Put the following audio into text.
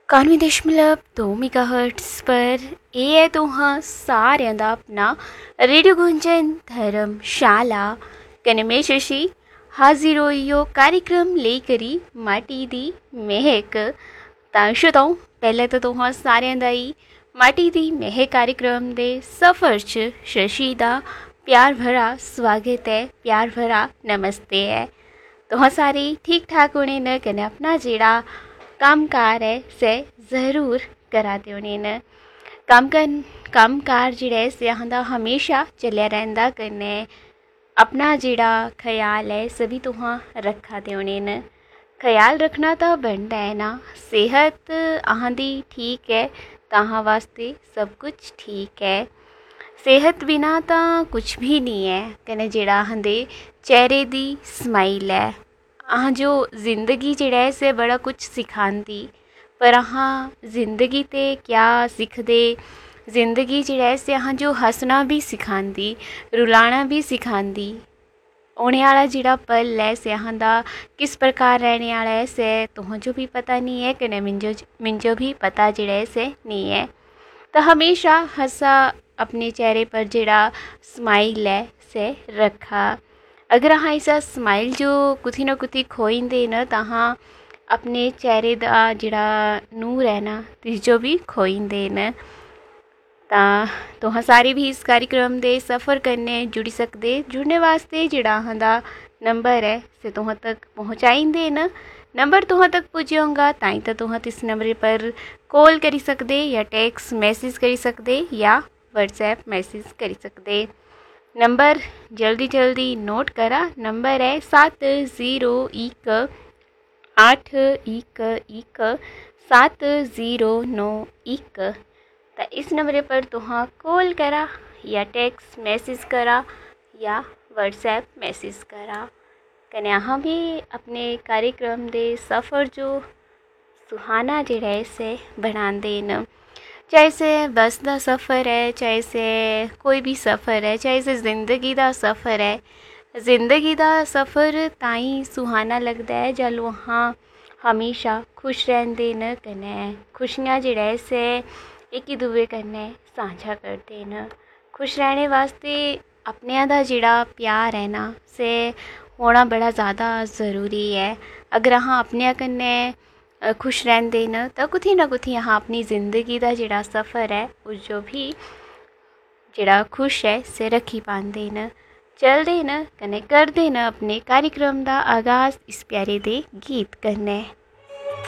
91 दशमलव 2 मेगाहर्ट्ज पर ਇਹ ਹੈ ਤੁਹਾਂ ਸਾਰਿਆਂ ਦਾ ਆਪਣਾ ਰੇਡੀਓ ਗੁੰਜਨ ਧਰਮਸ਼ਾਲਾ ਕਨਮੇ ਸ਼ਸ਼ੀ ਹਾਜ਼ਰ ਹੋਈਓ कार्यक्रम ਲਈ ਕਰੀ ਮਾਟੀ ਦੀ ਮਹਿਕ। ਤਾਂ ਸ਼ੁਤੋਂ ਪਹਿਲੇ ਤਾਂ ਤੁਹਾਂ ਸਾਰਿਆਂ ਦਾ ਹੀ ਮਾਟੀ ਦੀ ਮਹਿਕ कार्यक्रम ਦੇ ਸਫ਼ਰ 'ਚ ਸ਼ਸ਼ੀ ਦਾ प्यार भरा स्वागत है, प्यार भरा नमस्ते है। तुहां सारे ठीक ठाक होने न कने अपना जेड़ा कामकार है से ज़रूर कराते होने न कामकार जेड़ा है से आंदा हमेशा चलिया रहिंदा कने अपना जेड़ा ख्याल है सभी तुहां रखाते होने न। ख्याल रखना तो बनता है ना, सेहत आंदी ठीक है ताहां वास्ते सब कुछ ठीक है। सेहत बिना तो कुछ भी नहीं है कने जेड़ा अहां चेहरे दी स्माइल है अहां जो जिंदगी जेड़ा है से बड़ा कुछ सिखांदी, पर अहां जिंदगी ते क्या सीखदे, जिंदगी जेड़ा है से अहां जो हसना भी सिखांदी, रुलाना भी सिखांदी। आने वाला जेड़ा पल है से अहां दा किस प्रकार रहने वाला है से तुहां जो भी पता नहीं है कने मिंजो भी पता जेड़ा है से नहीं है। तो हमेशा हसा अपने चेहरे पर जेड़ा स्माइल है से रखा। अगर हाँ ऐसा स्माइल जो कुथी ना कुथी खोइंदे न तां अपने चेहरे दा जेड़ा नूर है ना तिजो भी खोइंदे न। तुहां सारे भी इस कार्यक्रम दे सफ़र करने जुड़ी सकदे। जुड़ने वास्ते जेड़ा अहां दा नंबर है से तुहां तक पहुँचाइंदे न। नंबर तुहां तक पुज्जोगा ताई तो तुहां इस नंबर पर कॉल करी सकदे या टेक्स्ट मैसेज करी सकदे या व्हाट्सएप मैसेज करी सकदे। नंबर जल्दी नोट करा। नंबर है 70111709 तो इस नंबर पर तुहां कॉल करा या टेक्स्ट मैसेज करा या व्हाट्सएप मैसेज करा। कने अहां भी अपने कार्यक्रम दे सफ़र जो सुहाना जेड़ा है से बनांदे न। चाहे से बस का सफ़र है, चाहे से कोई भी सफ़र है, चाहे से ज़िंदगी का सफ़र है। ज़िंदगी का सफ़र ताई सुहाना लगता है जल वहाँ हमेशा खुश रहंदे न कने खुशियाँ जेड़ा है से एक दूए कन्ने साझा करते न। खुश रहने वास्ते अपने दा जेड़ा प्यार है ना से होना बड़ा ज़्यादा ज़रूरी है। अगर हाँ अपने कन्ने खुश रहंदे न तो कुथी ना कुथी अहां अपनी ज़िंदगी का जेड़ा सफ़र है उस जो भी जेड़ा खुश है से रखी पांदे न। चलदे न कने करदे न अपने कार्यक्रम का आगाज़ इस प्यारे दे गीत कन्ने।